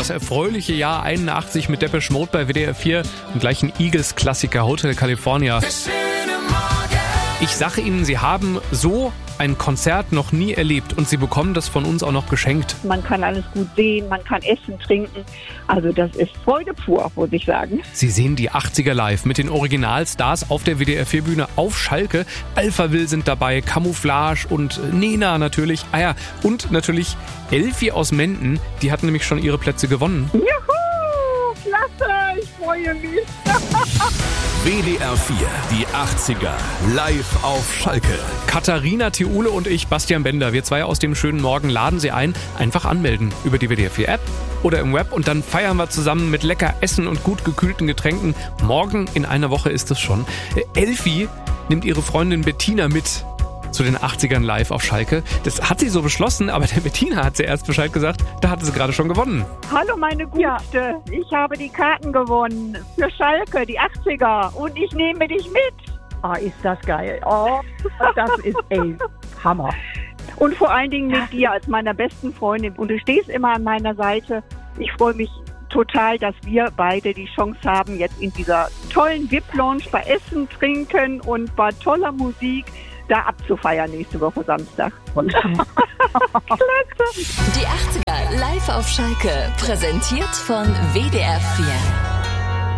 das erfreuliche Jahr 81 mit Depeche Mode bei WDR 4 und gleich ein Eagles-Klassiker Hotel California. Ich sage Ihnen, Sie haben so ein Konzert noch nie erlebt und Sie bekommen das von uns auch noch geschenkt. Man kann alles gut sehen, man kann essen, trinken. Also das ist Freude pur, muss ich sagen. Sie sehen die 80er live mit den Originalstars auf der WDR 4 Bühne auf Schalke. Alphaville sind dabei, Camouflage und Nena natürlich. Ah ja, und natürlich Elfi aus Menden, die hat nämlich schon ihre Plätze gewonnen. Juhu, klasse, ich freue mich. WDR 4, die 80er, live auf Schalke. Katharina Thiule und ich, Bastian Bender, wir zwei aus dem schönen Morgen, laden Sie ein, einfach anmelden über die WDR 4 App oder im Web und dann feiern wir zusammen mit lecker Essen und gut gekühlten Getränken. Morgen in einer Woche ist es schon. Elfi nimmt ihre Freundin Bettina mit zu den 80ern live auf Schalke. Das hat sie so beschlossen, aber der Bettina hat sie erst Bescheid gesagt, da hatte sie gerade schon gewonnen. Hallo meine Gute, ich habe die Karten gewonnen für Schalke, die 80er und ich nehme dich mit. Oh, ist das geil. Oh, das ist Hammer. Und vor allen Dingen mit dir als meiner besten Freundin und du stehst immer an meiner Seite. Ich freue mich total, dass wir beide die Chance haben, jetzt in dieser tollen VIP-Lounge bei Essen, Trinken und bei toller Musik da abzufeiern nächste Woche Samstag. Klasse. Die 80er live auf Schalke, präsentiert von WDR 4.